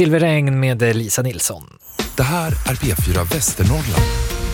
Silverregn med Lisa Nilsson. Det här är P4 Västernorrland.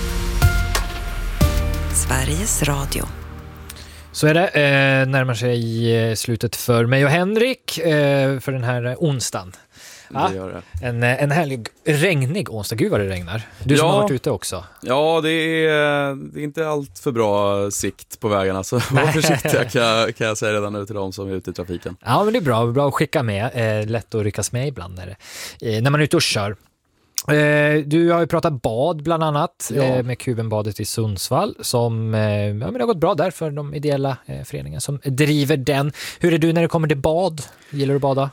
Sveriges Radio. Så är det, närmar sig slutet för mig och Henrik för den här onsdagen. Det gör det. En härlig regnig onsdag. Gud vad det regnar. Du som har varit ute också. Ja, det är inte allt för bra sikt på vägarna. Så var försiktiga kan jag säga redan nu till de som är ute i trafiken. Ja, men det är bra att skicka med. Lätt att ryckas med ibland när man är ute och kör. Du har ju pratat bad bland annat med Kubenbadet i Sundsvall som men det har gått bra där för de ideella föreningar som driver den. Hur är du när det kommer till bad? Gillar du att bada?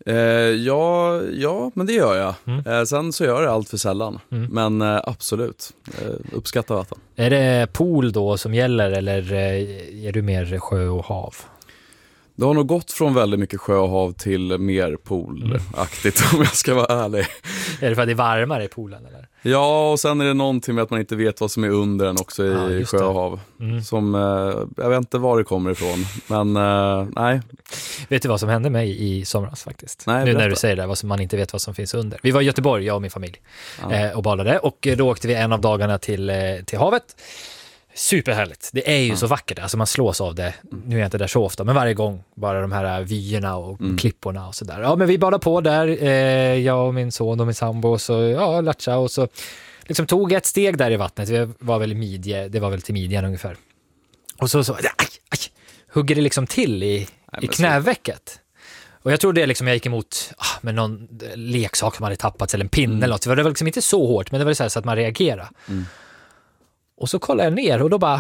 Ja, men det gör jag. Sen så gör jag allt för sällan. Men absolut, uppskattar vatten. Är det pool då som gäller eller är du mer sjö och hav? Det har nog gått från väldigt mycket sjö och hav till mer poolaktigt om jag ska vara ärlig. Är det för att det är varmare i poolen eller? Ja, och sen är det någonting med att man inte vet vad som är under den också i sjö och hav. Som, jag vet inte var det kommer ifrån, men nej. Vet du vad som hände mig i somras faktiskt? Nej, nu när du säger det, vad som man inte vet vad som finns under. Vi var i Göteborg, jag och min familj, och badade. Och då åkte vi en av dagarna till havet. Superhärligt. Det är ju så vackert. Alltså man slås av det. Nu är jag inte där så ofta, men varje gång bara de här vyerna och klipporna och sådär. Ja, men vi badade på där. Jag och min son och min sambo och så latcha och så liksom tog ett steg där i vattnet. Det var väl till midjan ungefär. Och så aj, hugger det liksom till i knävecket. Och jag tror det liksom jag gick emot med någon leksak som hade tappats eller en pinne eller något. Det var liksom inte så hårt, men det var så att man reagerade. Och så kollar jag ner och då bara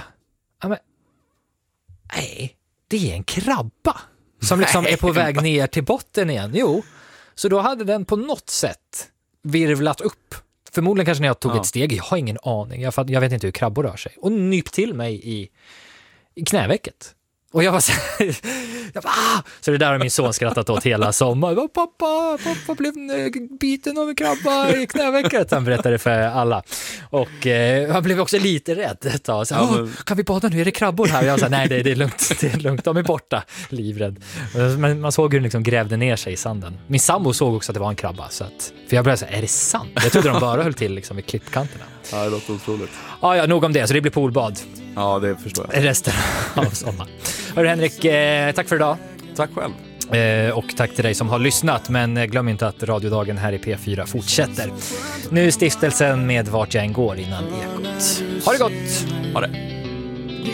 nej, det är en krabba som liksom är på väg ner till botten igen. Jo, så då hade den på något sätt virvlat upp. Förmodligen kanske när jag tog ett steg, jag har ingen aning. Jag vet inte hur krabbor rör sig. Och nyp till mig i knävecket. Och jag var så så det där har min son skrattat åt hela sommar. Pappa blev biten av en krabba i knävecket. Han berättade för alla. Och han blev också lite rädd ett tag. Kan vi bada nu? Är det krabbor här? Och jag sa, nej det är lugnt. De är borta. Livrädd. Men man såg hur den liksom grävde ner sig i sanden. Min sambo såg också att det var en krabba. För jag började säga, är det sant? Jag trodde de bara höll till liksom vid klippkanterna. Ja, det låter otroligt. Ja, nog om det. Så det blir poolbad. Ja, det förstår jag. Resten av sommaren. Hörru Henrik, tack för idag. Tack själv. Och tack till dig som har lyssnat. Men glöm inte att radiodagen här i P4 fortsätter. Nu stiftelsen med Vart jag än går innan Ekot. Ha det gott! Ha det!